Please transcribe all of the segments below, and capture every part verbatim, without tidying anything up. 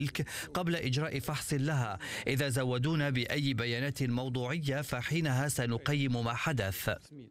قبل إجراء فحص لها. إذا زودونا بأي بيانات موضوعية فحينها سنقيم ما حدث.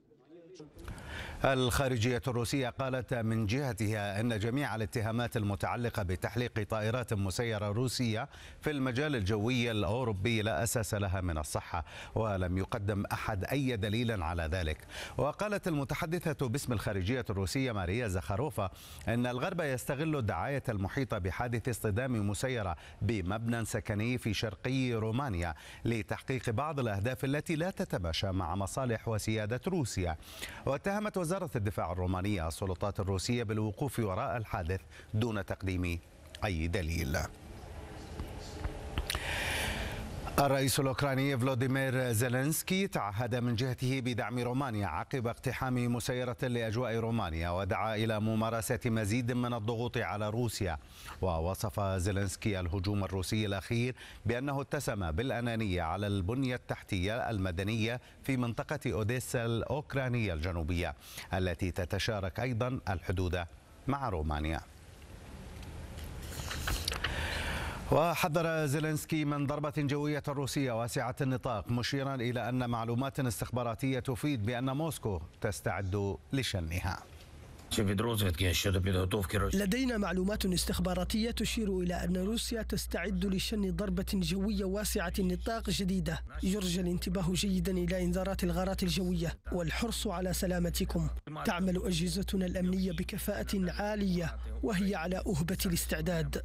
الخارجية الروسية قالت من جهتها أن جميع الاتهامات المتعلقة بتحليق طائرات مسيرة روسية في المجال الجوي الأوروبي لا أساس لها من الصحة، ولم يقدم أحد أي دليل على ذلك. وقالت المتحدثة باسم الخارجية الروسية ماريا زخاروفا أن الغرب يستغل الدعاية المحيطة بحادث اصطدام مسيرة بمبنى سكني في شرقي رومانيا لتحقيق بعض الأهداف التي لا تتماشى مع مصالح وسيادة روسيا. واتهمت وزارة الدفاع الرومانية السلطات الروسية بالوقوف وراء الحادث دون تقديم أي دليل. الرئيس الأوكراني فلوديمير زيلينسكي تعهد من جهته بدعم رومانيا عقب اقتحام مسيرة لأجواء رومانيا، ودعا إلى ممارسة مزيد من الضغوط على روسيا. ووصف زيلينسكي الهجوم الروسي الأخير بأنه اتسم بالأنانية على البنية التحتية المدنية في منطقة أوديسا الأوكرانية الجنوبية التي تتشارك أيضا الحدود مع رومانيا. وحذر زيلينسكي من ضربة جوية روسية واسعة النطاق، مشيرا إلى أن معلومات استخباراتية تفيد بأن موسكو تستعد لشنها. لدينا معلومات استخباراتية تشير إلى أن روسيا تستعد لشن ضربة جوية واسعة النطاق جديدة. يرجى الانتباه جيدا إلى إنذارات الغارات الجوية والحرص على سلامتكم. تعمل أجهزتنا الأمنية بكفاءة عالية وهي على أهبة الاستعداد.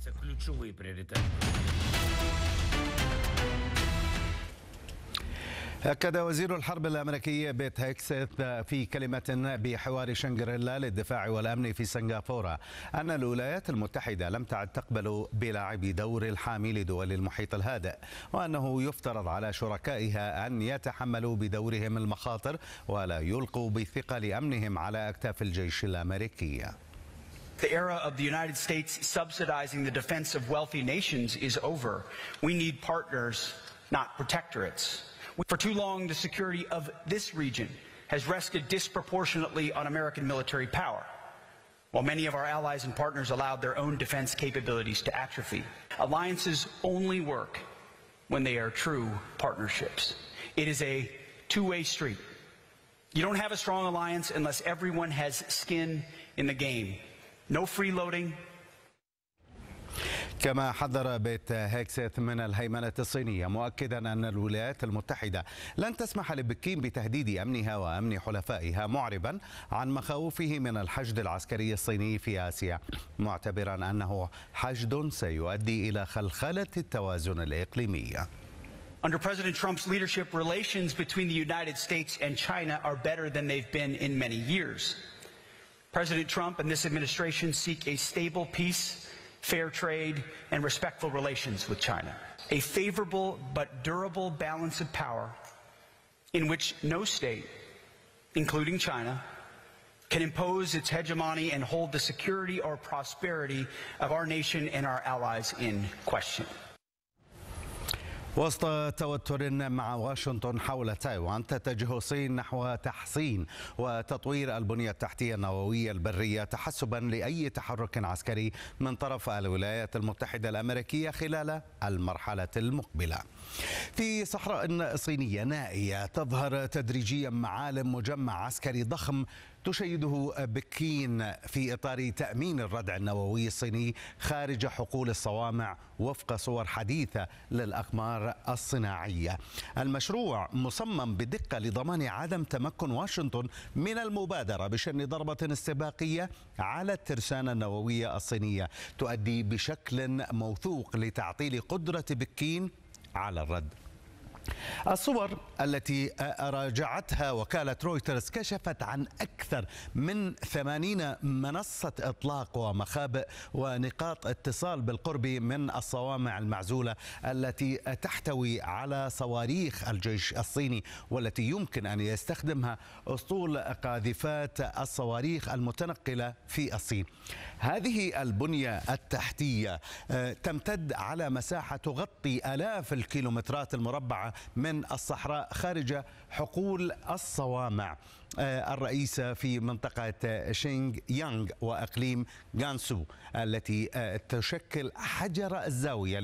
أكد وزير الحرب الأمريكي بيت هيكسث في كلمة بحوار شنغريلا للدفاع والأمن في سنغافورة أن الولايات المتحدة لم تعد تقبل بلعب دور الحامي لدول المحيط الهادئ، وأنه يفترض على شركائها أن يتحملوا بدورهم المخاطر ولا يلقوا بثقل أمنهم على أكتاف الجيش الأمريكي. The era of the United States subsidizing the defense of wealthy nations is over. We need partners, not protectorates. For too long, the security of this region has rested disproportionately on American military power, while many of our allies and partners allowed their own defense capabilities to atrophy. Alliances only work when they are true partnerships. It is a two-way street. You don't have a strong alliance unless everyone has skin in the game. No freeloading. كما حذر بيت هيكسث من الهيمنة الصينية، مؤكدا أن الولايات المتحدة لن تسمح لبكين بتهديد أمنها وأمن حلفائها، معربا عن مخاوفه من الحشد العسكري الصيني في آسيا، معتبرا أنه حشد سيؤدي إلى خلخلة التوازن الإقليمي. Under President Trump's leadership, relations between the United States and China are better than they've been in many years. President Trump and this administration seek a stable peace, fair trade, and respectful relations with China. A favorable but durable balance of power in which no state, including China, can impose its hegemony and hold the security or prosperity of our nation and our allies in question. وسط توتر مع واشنطن حول تايوان، تتجه الصين نحو تحسين وتطوير البنية التحتية النووية البرية تحسبا لأي تحرك عسكري من طرف الولايات المتحدة الأمريكية خلال المرحلة المقبلة. في صحراء صينية نائية تظهر تدريجيا معالم مجمع عسكري ضخم تشيده بكين في إطار تأمين الردع النووي الصيني خارج حقول الصوامع وفق صور حديثة للأقمار الصناعية. المشروع مصمم بدقة لضمان عدم تمكن واشنطن من المبادرة بشن ضربة استباقية على الترسانة النووية الصينية تؤدي بشكل موثوق لتعطيل قدرة بكين على الرد. الصور التي راجعتها وكالة رويترز كشفت عن أكثر من ثمانين منصة إطلاق ومخابئ ونقاط اتصال بالقرب من الصوامع المعزولة التي تحتوي على صواريخ الجيش الصيني، والتي يمكن أن يستخدمها أسطول قاذفات الصواريخ المتنقلة في الصين. هذه البنية التحتية تمتد على مساحة تغطي آلاف الكيلومترات المربعة من الصحراء خارج حقول الصوامع الرئيسة في منطقة شينغ يانغ وإقليم غانسو التي تشكل حجر الزاوية